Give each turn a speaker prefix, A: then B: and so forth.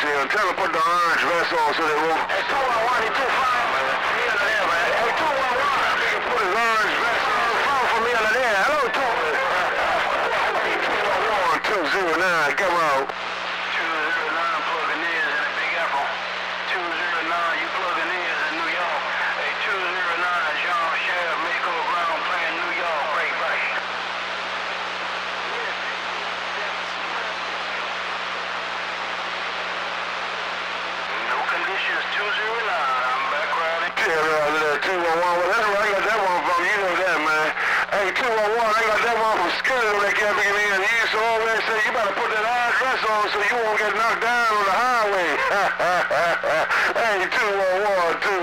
A: Jim. Tell them put the orange vest on so they won't. Hey, 211, he too far, man. Me under there, man. Hey, 211. He can put his orange vest on. Far from me under there. Hello, 211, 209, come on. 209 plugging in in the Big Apple. 209, you plugging in in New York. Hey, 209, Jean-Michel, Mako Brown playing New York. Break, break. No conditions, 209. I'm back riding. Yeah, 211. Well, that's where I got that one from. You know that, man. Hey, 211, I got that one from Skinner when they kept bringing in. He used to always say, you better put that orange dress on so you won't get knocked down on the highway. Hey, 211, 209.